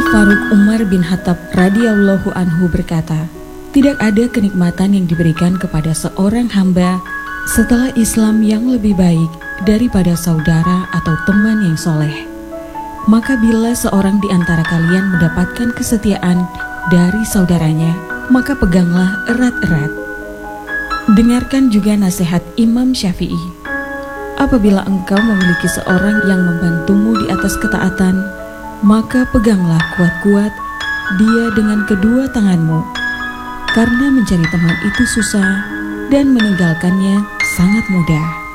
Faruq Umar bin Khattab radhiyallahu anhu berkata, tidak ada kenikmatan yang diberikan kepada seorang hamba setelah Islam yang lebih baik daripada saudara atau teman yang soleh. Maka bila seorang di antara kalian mendapatkan kesetiaan dari saudaranya, maka peganglah erat-erat. Dengarkan juga nasihat Imam Syafi'i. Apabila engkau memiliki seorang yang membantumu di atas ketaatan, maka peganglah kuat-kuat dia dengan kedua tanganmu, karena mencari teman itu susah dan meninggalkannya sangat mudah.